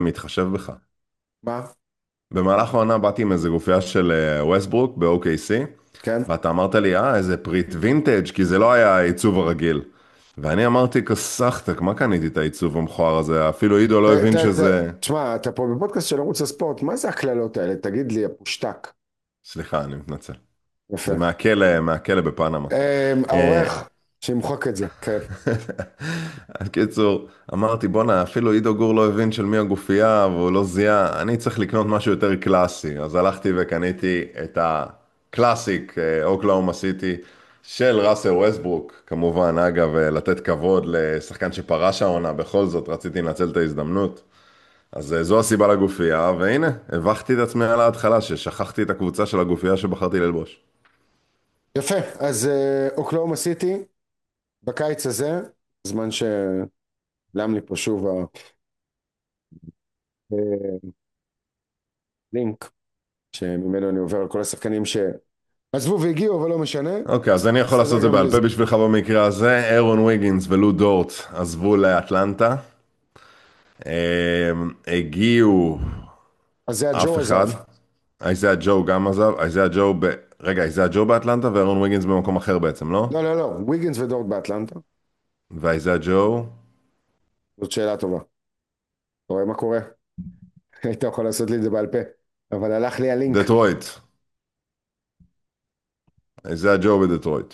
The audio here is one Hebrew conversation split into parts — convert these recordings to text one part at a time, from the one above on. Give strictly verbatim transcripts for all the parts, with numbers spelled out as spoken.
מתחשב בך. מה? במהלך העונה באתי עם איזה גופייה של ווסטברוק ב-או קיי סי, כן? ואתה אמרת לי, אה, איזה פריט וינטג', כי זה לא היה העיצוב הרגיל. ואני אמרתי, כסחתק, מה קניתי את העיצוב המכוער הזה? אפילו עידו ת, לא ת, הבין ת, שזה... תשמע, אתה פה בפודקאסט של ערוץ הספורט, מה זה הקללות האלה? תגיד לי, הפושטק. סליחה, אני מתנצל. יפה. זה מהכלא, מהכלא בפנמה. אמ, אה, העורך, שימחוק את זה, כן. קיצור, אמרתי, בואנה, אפילו עידו גור לא הבין של מי הגופייה, והוא לא זיהה, אני צריך לקנות משהו יותר קלאסי. אז הלכתי וקניתי את הקלאסיק, אה, אוקלאומה סיטי, של ראסל ווסטברוק, כמובן, אגב, אה, לתת כבוד לשחקן שפרש העונה, בכל זאת רציתי לנצל את ההזדמנות. אז אה, זו הסיבה לגופייה, והנה, הבכתי את עצמי על ההתחלה, ששכחתי את הקבוצה של הגופייה שבחרתי ללבוש. יפה, אז אה, אוקלאומה סיטי, בקיץ הזה, זמן שלם לי פה שוב הלינק, שממנו אני עובר על כל השחקנים שעזבו והגיעו, אבל לא משנה. אוקיי, אז אני יכול לעשות בסדר את זה גם בעל פה לזה. בשבילך במקרה הזה. אירון ויגינס ולו דורט עזבו לאטלנטה. הם, הגיעו אז זה אף הג'ו עזב. אחד. איזיה ג'ו גם עזב. איזיה ג'ו ב... רגע, איזיה ג'ו באטלנטה ואירון ויגינס במקום אחר בעצם, לא? לא, לא, לא, ויגינס ודורט באטלנטה. ואיזיה ג'ו... זאת שאלה טובה. אתה רואה מה קורה? היית יכול לעשות לי את זה בעל פה, אבל הלך לי הלינק. דטרויט. איזיה ג'ו בדטרויט.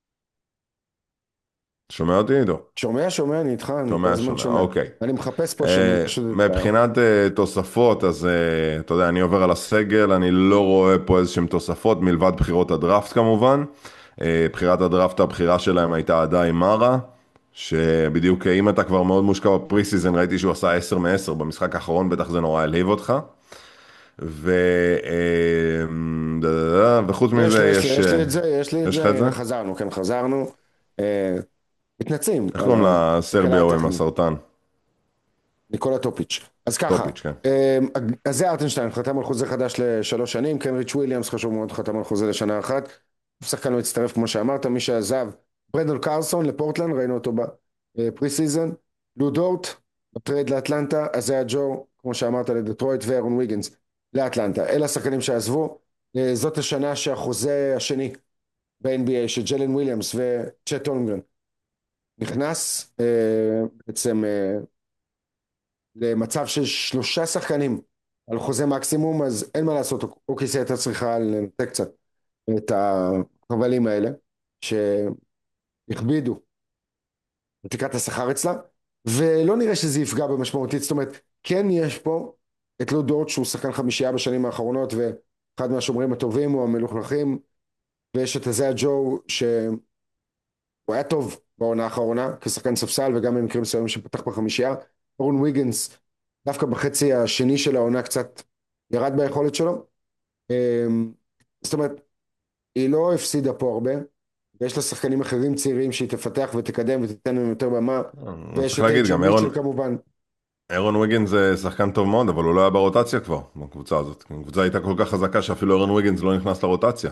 שומע אותי, עידו? שומע, שומע, אני איתך, אני כל שומע, הזמן שומע, שומע. אוקיי. אני מחפש פה שאני אה, פשוט את ה... מבחינת אה, תוספות, אז אה, אתה יודע, אני עובר על הסגל, אני לא רואה פה איזשהם תוספות מלבד בחירות הדראפט כמובן. אה, בחירת הדראפט, הבחירה שלהם הייתה עדיין מרה, שבדיוק אה, אם אתה כבר מאוד מושקע בפרי סיזן, ראיתי שהוא עשה עשר מ-עשר במשחק האחרון, בטח זה נורא העליב אותך. ו... אה, דה, דה, דה, וחוץ יש לי, מזה יש לי, יש... יש אה, לי את זה, יש לי את יש לך זה, את זה? הנה חזרנו, כן חזרנו. אה, מתנצלים איך על קוראים התקלה לסרבי ההוא עם הטכנית. הסרטן? ניקולה טופיץ'. אז ככה, טופיץ', כן. אה, אז זה ארטנשטיין, חתם על חוזה חדש לשלוש שנים, קנריץ' וויליאמס חשוב מאוד, חתם על חוזה לשנה אחת. שחקן לא הצטרף כמו שאמרת, מי שעזב, ברנדון קרסון לפורטלנד, ראינו אותו בפרי סיזן. לו דורט, בטרייד לאטלנטה, אז זה הג'ו, כמו שאמרת, לדטרויט ואירון ויגינס לאטלנטה. אלה השחקנים שעזבו. אה, זאת השנה שהחוזה השני ב-אן בי איי של ג'לן וויליאמס וצ'ט הולמגרן נכנס, אה, בעצם אה, למצב של שלושה שחקנים על חוזה מקסימום, אז אין מה לעשות, אוקיי הייתה צריכה לנתק קצת את החבלים האלה שהכבידו את תקרת השכר אצלה, ולא נראה שזה יפגע במשמעותית. זאת אומרת, כן יש פה את לו דורט שהוא שחקן חמישייה בשנים האחרונות ואחד מהשומרים הטובים או המלוכלכים, ויש את הזה הג'ו שהוא היה טוב בעונה האחרונה כשחקן ספסל וגם במקרים מסוימים שפתח בחמישייה. אורן ויגנס דווקא בחצי השני של העונה קצת ירד ביכולת שלו. אמ, זאת אומרת, היא לא הפסידה פה הרבה, ויש לה שחקנים אחרים צעירים שהיא תפתח ותקדם ותיתן להם יותר במה, אה, ויש צריך את להגיד, אייג'ה גם מיטשל אירון, כמובן. אירון ויגינס זה שחקן טוב מאוד, אבל הוא לא היה ברוטציה כבר, בקבוצה הזאת. הקבוצה הייתה כל כך חזקה שאפילו אירון ויגינס לא נכנס לרוטציה.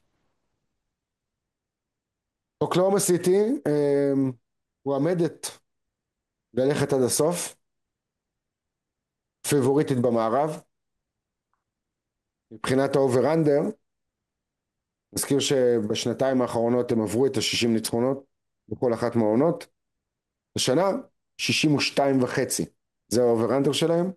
אוקלאומה סיטי אמ, מועמדת ללכת עד הסוף, פיבוריטית במערב, מבחינת האובר אנדר, נזכיר שבשנתיים האחרונות הם עברו את ה-שישים ניצחונות בכל אחת מהעונות. השנה, שישים ושתיים וחצי. זה האובר-אנדר שלהם.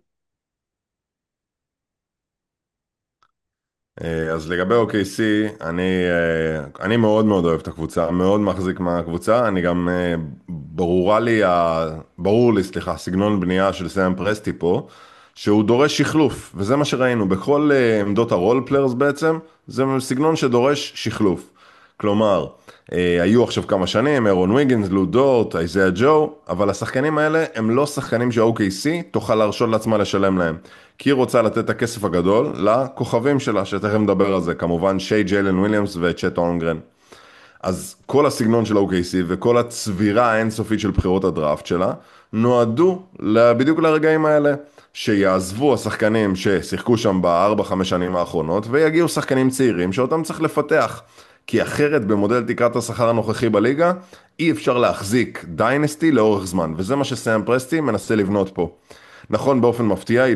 אה, אז לגבי או קיי סי, אני, אה, אני מאוד מאוד אוהב את הקבוצה, מאוד מחזיק מהקבוצה, אני גם, אה, ברורה לי, ה- ברור לי, סליחה, סגנון בנייה של סאם פרסטי פה, שהוא דורש שחלוף, וזה מה שראינו, בכל אה, עמדות הרול פליירס בעצם, זה סגנון שדורש שחלוף. כלומר, אה, היו עכשיו כמה שנים, אירון ויגינס, לו דורט, איזיה ג'ו, אבל השחקנים האלה הם לא שחקנים ש-או קיי סי תוכל להרשות לעצמה לשלם להם. כי היא רוצה לתת את הכסף הגדול לכוכבים שלה, שתכף נדבר על זה, כמובן שיי ג'יילן וויליאמס וצ'ט הולמגרן. אז כל הסגנון של ה-או קיי סי וכל הצבירה האינסופית של בחירות הדראפט שלה, נועדו בדיוק לרגעים האלה, שיעזבו השחקנים ששיחקו שם בארבע חמש שנים האחרונות, ויגיעו שחקנים צעירים שאותם צריך לפתח. כי אחרת במודל תקרת השכר הנוכחי בליגה, אי אפשר להחזיק דיינסטי לאורך זמן, וזה מה שסאם פרסטי מנסה לבנות פה. נכון, באופן מפתיע, היא